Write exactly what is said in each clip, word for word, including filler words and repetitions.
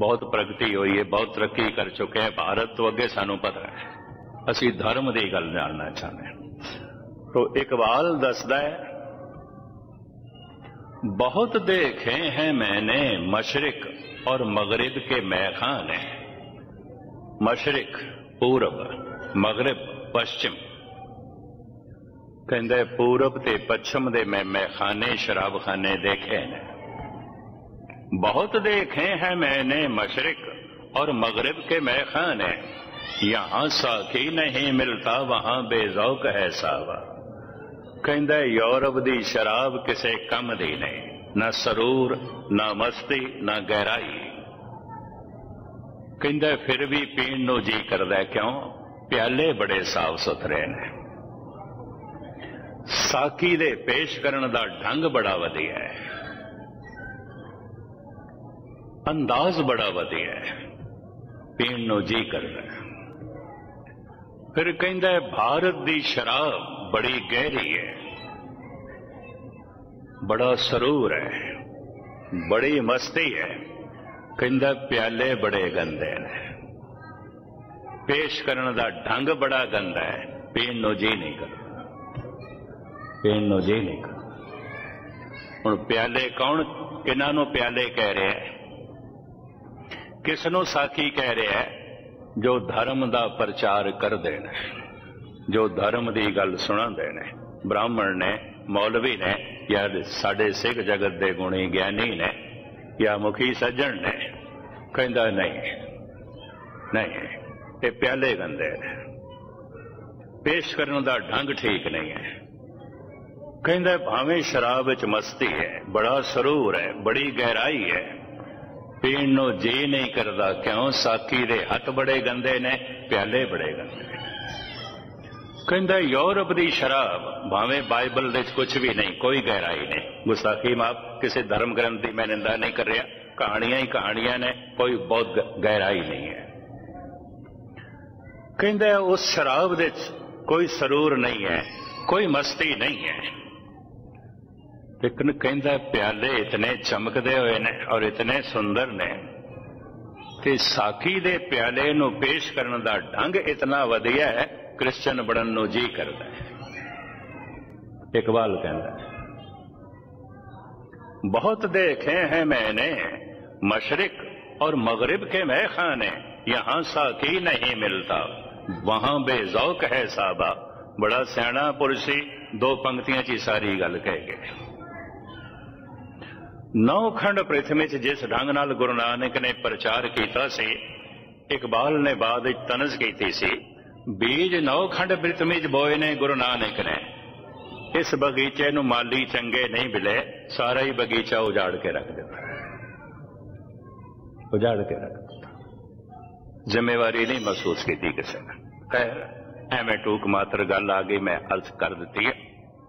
बहुत प्रगति हुई है, बहुत तरक्की कर चुके हैं भारत, तो अगे सानू पता है। असी धर्म की गल जानना चाहते हैं। तो इकबाल दसदा है, बहुत देखे हैं मैंने मशरिक और मगरिब के मैखाने। मशरिक पूरब, मगरिब पश्चिम। कहंदे पूरब ते पश्चिम दे मैं मैखाने शराब खाने देखे ने। बहुत देखे हैं मैंने मशरिक और मगरिब के मैखाने। यहां साकी नहीं मिलता वहां बेजौक है सावा। कहंदा यूरोप दी शराब किसे कम दी नहीं, ना सरूर ना मस्ती ना गहराई। कहंदा फिर भी पीण नूं जी करदा, क्यों? प्याले बड़े साफ सुथरे ने। साकी दे पेश करन दा ढंग बड़ा वधिया है, अंदाज बड़ा वधिया है, पीण नूं जी करदा। फिर कहंदा भारत दी शराब बड़ी गहरी है, बड़ा सरूर है, बड़ी मस्ती है। कहंदा प्याले बड़े गंदे ने, पेश करने दा ढंग बड़ा गंदा है, पीण नूं जी नहीं करदा, पीण नूं जी नहीं करदा। हुण प्याले कौन, किन्हां नूं प्याले कह रहा है? किस नूं साकी कह रहा है? जो धर्म दा प्रचार करदे ने, जो धर्म दी गल सुणांदे ने, ब्राह्मण ने, मौलवी ने, या साडे सिख जगत दे गुणी ज्ञानी ने, या मुखी सज्जन ने। कहंदा नहीं नहीं, ये प्याले गंदे ने, पेश करने दा ढंग ठीक नहीं है। कहंदा भावें शराब विच मस्ती है, बड़ा सरूर है, बड़ी गहराई है, पीण नूं जी नहीं करदा, क्यों? साकी दे हथ बड़े गंदे ने, प्याले बड़े गंदे ने। कहंदा यूरोप दी शराब, भावें बाइबल दे कुछ भी नहीं, कोई गहराई नहीं। गुस्ताखी माफ, किसी धर्म ग्रंथ की मैं निंदा नहीं कर रहा, कहानियां ही कहानियां ने, कोई बहुत गहराई नहीं है। कहंदा उस शराब दे कोई सरूर नहीं है, कोई मस्ती नहीं है, लेकिन कहंदा प्याले इतने चमकदे हुए ने और इतने सुंदर ने कि साकी दे प्याले नूं पेश करने दा ढंग इतना वधिया है, क्रिश्चन बनन नूं जी करदा है। इकबाल कहंदा बहुत देखे हैं मैंने मशरिक और मगरिब के मैखाने। यहां साकी नहीं मिलता वहां बेजौक है साबा। बड़ा सियाणा पुरुषी, दो पंक्तियां च सारी गल कह गए। नौ खंड पृथ्वी च जिस ढंग नाल गुरु नानक ने प्रचार किया सी, इकबाल ने बाद तनज की सी, बीज नौ खंड पृथ्वी च बोए ने गुरु नानक ने। इस बगीचे नूं माली चंगे नहीं मिले, सारा ही बगीचा उजाड़ के रख दिता, उजाड़ के रख दिता। जिम्मेवारी नहीं महसूस की किसी ने। खैर एवं टूक मात्र गल आ गई, मैं अर्ज कर दी है।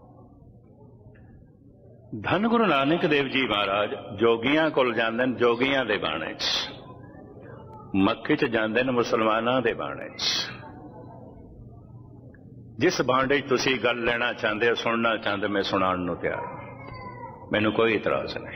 धन गुरु नानक देव जी महाराज जोगियां कोल जांदे ने, जोगियां दे बाणे च। मक्के च जांदे ने मुसलमानां दे बाणे च। जिस भांडे तुसी गल लेना चाहते हो, सुनना चाहते, मैं सुनाण नूं तैयार, मैनूं कोई इतराज नहीं।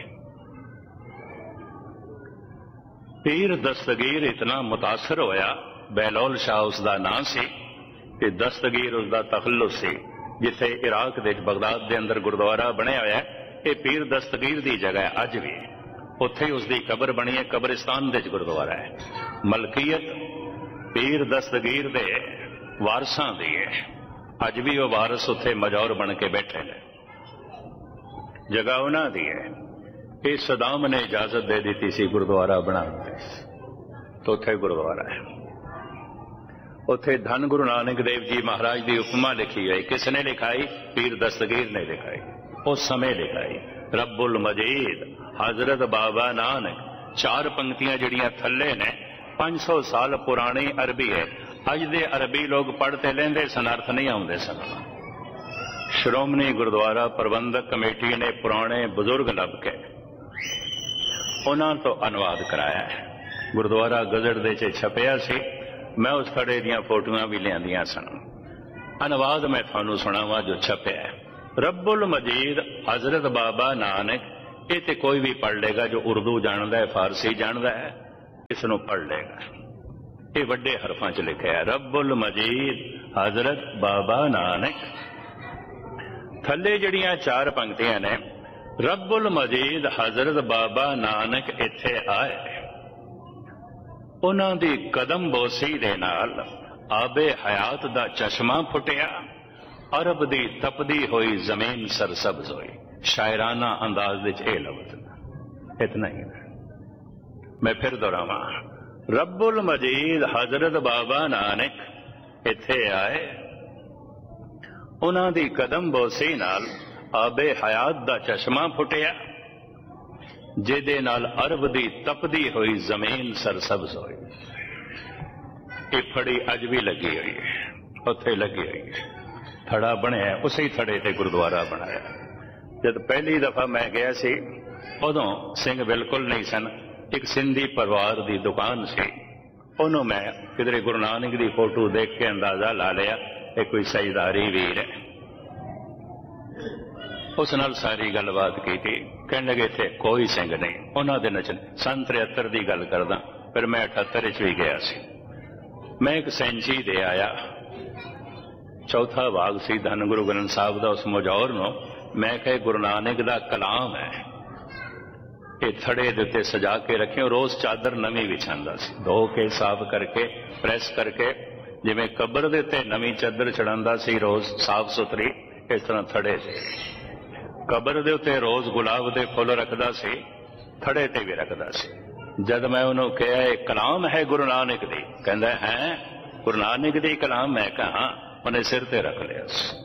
पीर दस्तगीर इतना मुतासर होया, बहलोल शाह उसका नाम से, कि दस्तगीर उसका तखल्लुस से, जिथे इराक दे बगदाद के अंदर गुरुद्वारा बनया होया। ये पीर दस्तगीर की जगह है, अज भी उत्थे उसकी कबर बनी है, कब्रिस्तान दे गुरुद्वारा है। मलकीयत पीर दस्तगीर दे वारसां दी है, अज भी वो वारस उत्थे मजौर बन के बैठे ने, जगह उन्हां दी है। ये सदाम ने इजाजत दे दी सी गुरुद्वारा बनाने दी, तो उत्थे गुरुद्वारा है। उत्थे धन गुरु नानक देव जी महाराज की उपमा लिखी है। किसने लिखाई? पीर दस्तगीर ने लिखाई, उस समय लिखाई। रब्बुल मजीद हजरत बाबा नानक, चार पंक्तियां जड़ियां थले ने, पांच सौ साल पुरानी अरबी है। अज दे अरबी लोग पढ़ते लेंदे सन, अर्थ नहीं आउंदे सन। श्रोमणी गुरुद्वारा प्रबंधक कमेटी ने पुराने बुजुर्ग लब के उन्होंने तो अनुवाद कराया है। गुरुद्वारा गजट दे च छपया सी, मैं उस खड़े दियां फोटोआं भी लियांदियां सन। अनुवाद मैं थानू सुनावा जो छपया है। रब्बुल मजीद हजरत बाबा नानक, ये तो कोई भी पढ़ लेगा जो उर्दू जानता है, फारसी जानता है, इसनों पढ़ लेगा। ये वड्डे हरफां च लिखा है रब्बुल मजीद हजरत बाबा नानक। थले जड़ियां चार पंक्तियां ने रब्बुल मजीद हजरत बाबा नानक इत्थे आए, उन्हां दी कदम बोसी दे नाल आबे हयात दा चश्मा फुटिया, अरब दी तपदी हुई जमीन सरसब्ज हुई। शायराना अंदाज विच ए लफ्ज़ इतना ही है। मैं फिर दोहरावां रब्बुल मजीद हजरत बाबा नानक इत्थे आए, उन्हां दी कदम बोसी नाल आबे हयात दा चश्मा फुटिया, जिहदे नाल अरब दी तपदी हुई जमीन सरसब्ज हुई। ये फड़ी अज भी लगी हुई है, उत्थे लगी हुई है। थड़ा बनया उसी थड़े ते गुरुद्वारा बनाया। जब पहली दफा मैं गया सी उदों सिंह बिल्कुल नहीं सन। एक सिंधी परिवार की दुकान सी, उन्हों मैं किधरे गुरु नानक की फोटो देख के अंदाजा ला लिया ये कोई सजदारी वीर है। उस नाल सारी गलबात की थी। कहने लगे इत्थे कोई सिंह नहीं। उन्होंने दिन च सन तिहत्तर की गल करदा, फिर मैं अठहत्तर च भी गया सी। मैं एक सेंची दे आया, चौथा भाग सी धन गुरु ग्रंथ साहब का। उस मुजौर नो मैं कहे गुरु नानक का कलाम है, ये थड़े दे उत्ते सजा के रखे। रोज चादर नवी विछांदा सी, धो के साफ करके प्रेस करके, जिवें कबर दे उत्ते नवी चादर चढ़ांदा सी रोज साफ सुथरी, इस तरह थड़े से कबर दे उत्ते रोज गुलाब दे फुल रखदा सी, थड़े ते भी रखदा सी। जद मैं उन्होंने कहा कलाम है गुरु नानक दी, कहंदा है गुरु नानक दी कलाम। मैं कहा उन्हें सिर ते रख लिया।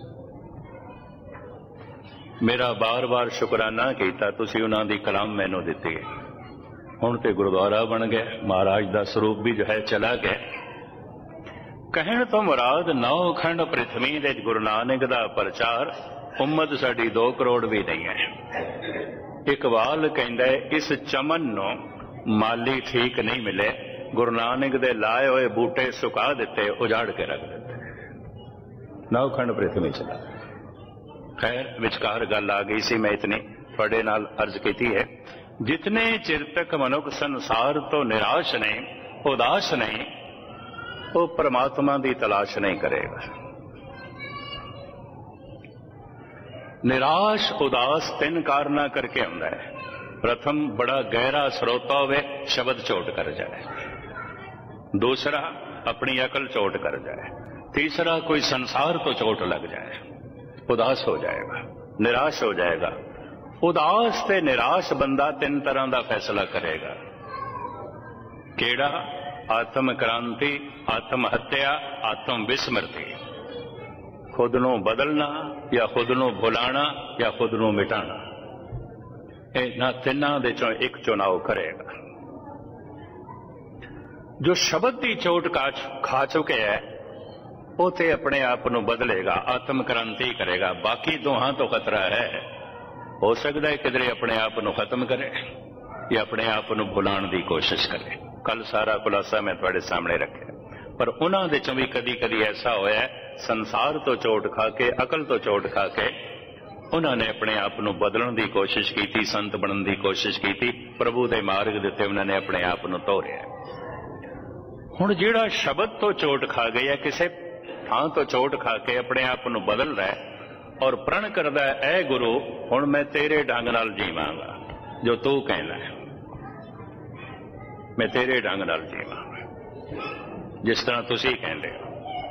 मेरा बार बार शुकराना किया तुसी उन्हां दी कलाम मैनू दिती है। हुण ते गुरुद्वारा बन गया, महाराज दा स्वरूप भी जो है चला गया। कहण तो मुराद नौ खंड पृथ्वी दे गुरु नानक दा प्रचार उम्मत साडी दो करोड़ भी नहीं है। इकबाल कहंदा है इस चमन नो माली ठीक नहीं मिले, गुरु नानक दे लाए हुए बूटे सुका दिते, उजाड़ के रख दिते। नौ खंड पृथ्वी चला। खैर विचकार गल आ गई सी, मैं इतनी थोड़े नाल अर्ज की है। जितने चिर तक मनुख संसार तो निराश नहीं, उदास नहीं, वो परमात्मा की तलाश नहीं करेगा। निराश उदास तीन कारणा करके आंदा है। प्रथम बड़ा गहरा स्रोता होवे, शब्द चोट कर जाए। दूसरा अपनी अकल चोट कर जाए। तीसरा कोई संसार तो चोट लग जाए, उदास हो जाएगा, निराश हो जाएगा। उदास ते निराश बंदा तीन तरह का फैसला करेगा। केड़ा? आत्म क्रांति, आत्म हत्या, आत्म विस्मृति। खुद नू बदलना या खुद नू भुलाना या खुद नू मिटाना, इन्हां तिन्हां दे चों एक चुनाव करेगा। जो शब्द की चोट खा चुके है वो ते अपने आप को बदलेगा, आत्म क्रांति करेगा। बाकी दोहां तो खतरा है। हो सकता है किधरे अपने आप को खत्म करे या अपने आप को भुलाने की कोशिश करे। कल सारा खुलासा मैं थोड़े सामने रखे, पर उन्हां दे चों भी कदी कदी ऐसा होया है, संसार तो चोट खा के, अकल तो चोट खा के उन्होंने अपने आप को बदलने की कोशिश की, संत बनने की कोशिश की, प्रभु के मार्ग दिते उन्होंने अपने आप को तोड़िया। हुण जिहड़ा शब्द तो चोट खा गया, किसी थां तो चोट खा के अपने आप को बदल रहा है और प्रण करदा है, ऐ गुरु हुण मैं तेरे ढंग नाल जीवांगा, जो तू कहना है मैं तेरे ढंग नाल जीवांगा जिस तरह तुसीं कहंदे हो।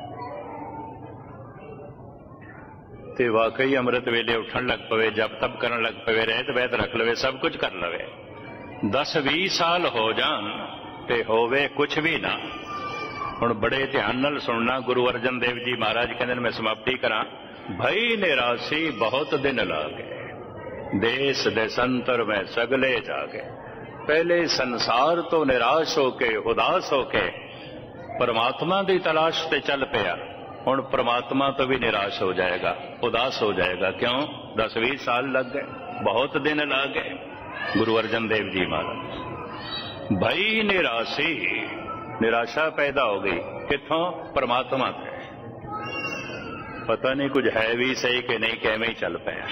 ते वाकई अमृत वेले उठन लग पवे, जब तब करन लग पवे, रहत वैत रख लवे, सब कुछ कर लवे। दस भी साल हो जान ते होवे कुछ भी ना। हुण बड़े ध्यान नाल सुनना। गुरु अर्जन देव जी महाराज कहंदे ने, मैं समाप्ति करा। भई निराशी बहुत दिन लागे, देश देशंतर में सगले जागे। पहले संसार तो निराश होके, उदास होके परमात्मा की तलाश ते चल पिया, हुण परमात्मा तो भी निराश हो जाएगा, उदास हो जाएगा। क्यों? दस भी साल लग गए, बहुत दिन लग गए। गुरु अर्जन देव जी महाराज, भई निराशी, निराशा पैदा हो गई। किथों? परमात्मा से। पता नहीं कुछ है भी सही कि नहीं, कैमें ही चल पाया।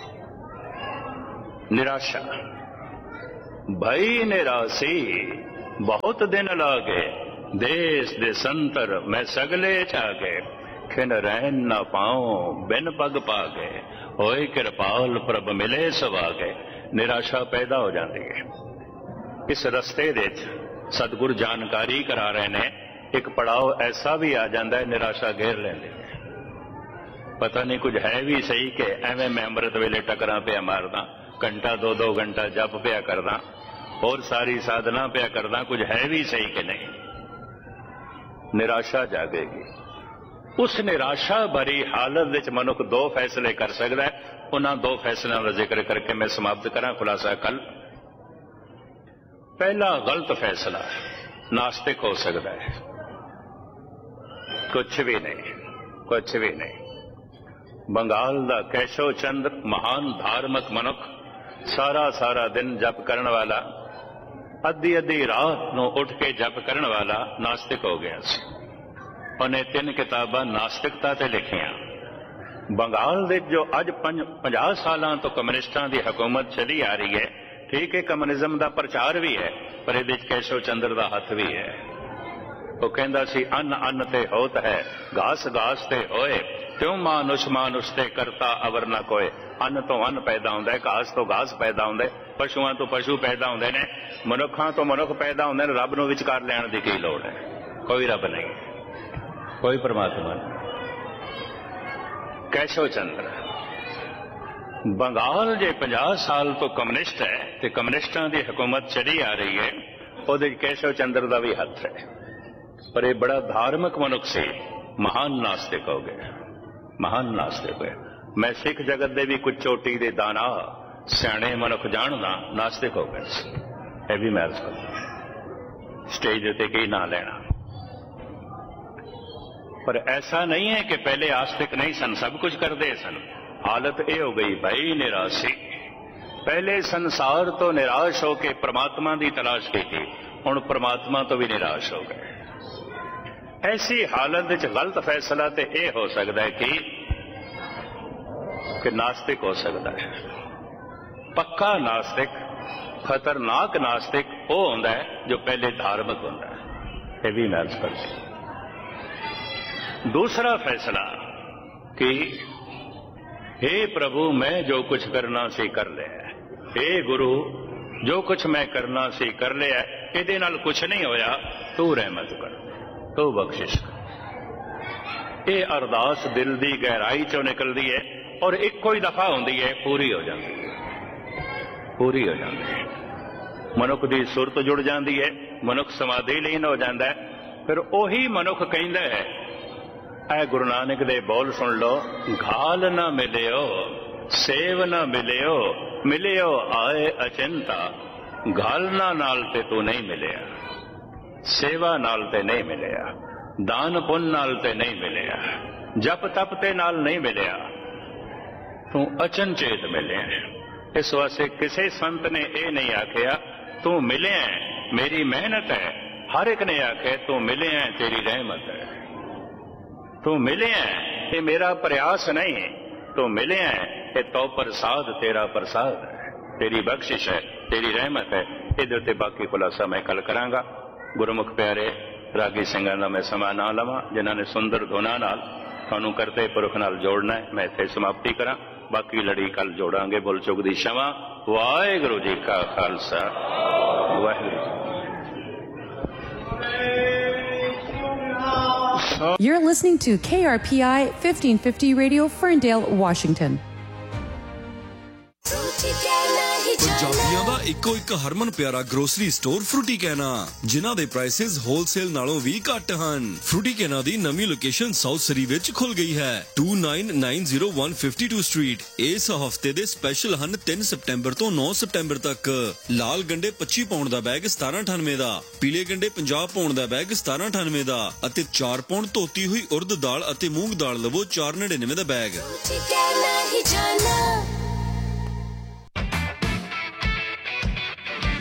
निराशा। भई निराशी, बहुत दिन लागे, देश दे संतर मैं सगले छागे, खिन रहन न पाओ बिन पग पागे, होए किरपाल प्रभ मिले सवागे। निराशा पैदा हो जाती है। इस रस्ते दे सतगुर जानकारी करा रहे ने, एक पड़ाव ऐसा भी आ जाता है निराशा घेर लेंदी है। पता नहीं कुछ है भी सही कि एवं मैं अमृत वेले टकरा पिया मारदा, घंटा दो दो घंटा जप पिया करदा और सारी साधना पिया करदा, कुछ है भी सही कि नहीं। निराशा जागेगी। उस निराशा भरी हालत विच मनुख दो फैसले कर सकता है। उन्हां दो फैसलों का जिक्र करके मैं समाप्त करा खुलासा कल। पहला गलत फैसला, नास्तिक हो सकता है। कुछ भी नहीं, कुछ भी नहीं। बंगाल दा केशव चंद्र महान धार्मिक मनुख, सारा सारा दिन जप करने वाला, अद्धी अद्धी रात नूं उठ के जप करने वाला नास्तिक हो गया सी। उन्हें तीन किताबां नास्तिकता ते लिखियां। बंगाल दे जो अज पंजाह सालां तो कम्युनिस्टां दी हुकूमत चली आ रही है, ठीक है कम्युनिज्म दा प्रचार भी है, पर इहदे विच केशव चंद्र दा हथ भी है। वो कहंदा सी अन्न अन्न ते होत है, घास घास ते होए, त्यों मानुष मानुष ते करता अवर न कोय। अन्न तो अन्न पैदा होंदा है, घास तो घास पैदा होंदा है, पशुआं तो पशु पैदा होंदे ने, मनुखां तो मनुख पैदा होंदे ने। रब नूं विचकार लैण दी की लोड़ है? कोई रब नहीं, कोई परमात्मा नहीं। केशव चंद्र बंगाल जे पचास साल तो कम्युनिस्ट है ते कम्युनिस्टां दी हुकूमत चली आ रही है, उहदे केशव चंद्र दा भी हथ है। पर यह बड़ा धार्मिक मनुख से महान नास्तिक हो गया, महान नास्तिक हो गया। मैं सिख जगत दे भी कुछ चोटी दे दाना सियाणे मनुख जानदा नास्तिक हो गए। यह भी मैं अर्ज करदा, स्टेज उत्ते की ना लेना। पर ऐसा नहीं है कि पहले आस्तिक नहीं सन, सब कुछ करते सन। हालत यह हो गई भाई निराशी। पहले संसार तो निराश होकर परमात्मा की तलाश की थी, हुण परमात्मा तो भी निराश हो गए। ऐसी हालत विच गलत फैसला तो यह हो सकता है कि, कि नास्तिक हो सकता है। पक्का नास्तिक, खतरनाक नास्तिक वो होंदा है जो पहले धार्मिक होंदा है। यह भी मैं अर्ज करती। दूसरा फैसला कि हे प्रभु मैं जो कुछ करना सी कर लिया, हे गुरु जो कुछ मैं करना सी कर लिया, इहदे नाल कुछ नहीं होया, तू रहमत कर, तू बख्शिश कर। ये अरदास दिल की गहराई चों निकलती है और इको ही दफा होंदी है, पूरी हो जाती है, पूरी हो जाती है। मनुख की सुरत जुड़ जाती है, मनुख समाधि लीन हो जाता है। फिर उही मनुख कहता है, ऐ गुरु नानक दे बोल सुन लो, घाल ना मिलियो सेव ना मिलियो, मिलियो आए अचिंता। घालना नाल ते तू नहीं मिलिया, सेवा नाल ते नहीं मिलिया, दान पुण्य नाल ते नहीं मिलिया, जप तप ते नाल नहीं मिलिया, तू अचनचेत मिलिया। इस वास्ते किसी संत ने यह नहीं आखिया तू मिले मेरी मेहनत है, हर एक ने आखे तू मिले तेरी रहमत है, तू मिले ये मेरा प्रयास नहीं, तू मिले ये तो प्रसाद तेरा प्रसाद है, तेरी बख्शिश है, तेरी रहमत है। ये बाकी खुलासा मैं कल करांगा। गुरुमुख प्यारे रागी सिंघां दा मैं समा ना लवां, जिन्होंने सुंदर धुना नाल तुहानूं करते पुरख नाल जोड़ना है। मैं इत्थे समाप्ति करा, बाकी लड़ी कल जोड़ांगे। बुल चुग दी क्षमा। वाहिगुरू जी का Khalsa, Waheguru. You're listening to K R P I fifteen fifty Radio, Ferndale, Washington. ਪੰਜਾਬੀਆਂ ਦਾ ਇੱਕੋ ਇੱਕ ਹਰਮਨ ਪਿਆਰਾ ਗਰੋਸਰੀ ਸਟੋਰ ਫਰੂਟੀ ਕਹਿਣਾ, ਜਿਨ੍ਹਾਂ ਦੇ ਪ੍ਰਾਈਸਿਸ ਹੋਲਸੇਲ ਨਾਲੋਂ ਵੀ ਘੱਟ ਹਨ। ਫਰੂਟੀ ਕਹਿਣਾ ਦੀ ਨਵੀਂ ਲੋਕੇਸ਼ਨ ਸਾਊਥ ਸਰੀ ਵਿੱਚ ਖੁੱਲ ਗਈ ਹੈ, two nine nine zero one five two street. ਇਸ ਹਫਤੇ ਦੇ ਸਪੈਸ਼ਲ ਹਨ ਤਿੰਨ ਸਤੰਬਰ ਤੋਂ ਨੌਂ ਸਤੰਬਰ ਤੱਕ। ਲਾਲ ਗੰਡੇ ਪੱਚੀ ਪਾਉਂਡ ਦਾ ਬੈਗ ਸਤਾਰਾਂ ਅਠਾਨਵੇਂ ਦਾ, ਪੀਲੇ ਗੰਡੇ ਪੰਜਾਹ ਪਾਉਂਡ ਦਾ ਬੈਗ ਸਤਾਰਾਂ ਅਠਾਨਵੇਂ ਦਾ ਅਤੇ ਚਾਰ ਪਾਉਂਡ ਧੋਤੀ ਹੋਈ ਉਰਦ ਦਾਲ ਅਤੇ ਮੂੰਗ ਦਾਲ ਲਵੋ ਚਾਰ ਨੜਿਨਵੇਂ ਦਾ ਬੈਗ।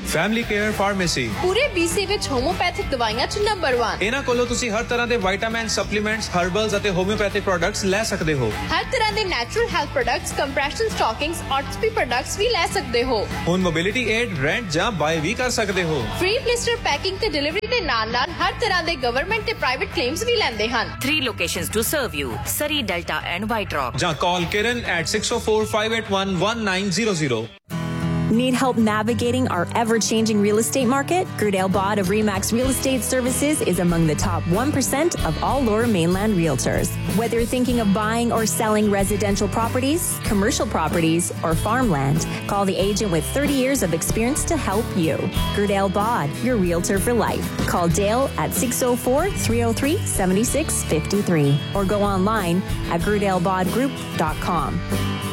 ਫੈਮਿਲੀ ਕੇਅਰ ਫਾਰਮੇਸੀ ਪੂਰੇ ਬੀਸੀ ਵਿੱਚ ਹੋਮੋਪੈਥਿਕ ਦਵਾਈਆਂ ਚ ਨੰਬਰ ਇੱਕ। ਇਹਨਾਂ ਕੋਲੋਂ ਤੁਸੀਂ ਹਰ ਤਰ੍ਹਾਂ ਦੇ ਵਿਟਾਮਿਨ, ਸਪਲੀਮੈਂਟਸ, ਹਰਬਲਸ ਅਤੇ ਹੋਮਿਓਪੈਥਿਕ ਪ੍ਰੋਡਕਟਸ ਲੈ ਸਕਦੇ ਹੋ। ਹਰ ਤਰ੍ਹਾਂ ਦੇ natural health products, compression ਸਟਾਕਿੰਗਸ, ਆਰਥੋਪੀ products ਵੀ ਲੈ ਸਕਦੇ ਹੋ। ਹੁਣ ਮੋਬਿਲਿਟੀ ਏਡ, ਰੈਂਟ ਜਾਂ ਬਾਏ ਵੀ ਕਰ ਸਕਦੇ ਹੋ। ਫ੍ਰੀ ਬਲਿਸਟਰ ਪੈਕਿੰਗ ਤੇ ਡਿਲੀਵਰੀ ਦੇ ਨਾਲ ਨਾਲ ਹਰ ਤਰ੍ਹਾਂ ਦੇ ਗਵਰਨਮੈਂਟ ਤੇ ਪ੍ਰਾਈਵੇਟ ਕਲੇਮਸ ਵੀ ਲੈਂਦੇ ਹਨ। Three locations to serve you: Surrey, Delta and White Rock. ਜਾਂ call Kiran at six oh four, five eight one, one nine zero zero. Need help navigating our ever-changing real estate market? Gerdale Bod of Remax Real Estate Services is among the top one percent of all Lower Mainland realtors. Whether you're thinking of buying or selling residential properties, commercial properties, or farmland, call the agent with thirty years of experience to help you. Gerdale Bod, your realtor for life. Call Dale at six oh four, three oh three, seven six five three or go online at gerdale bod group dot com.